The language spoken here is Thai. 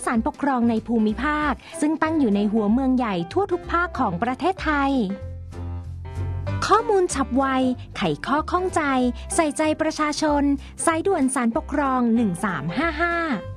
ศาลปกครองในภูมิภาคซึ่งตั้งอยู่ในหัวเมืองใหญ่ทั่วทุกภาคของประเทศไทยข้อมูลฉับไวไขข้อข้องใจใส่ใจประชาชนสายด่วนศาลปกครอง1355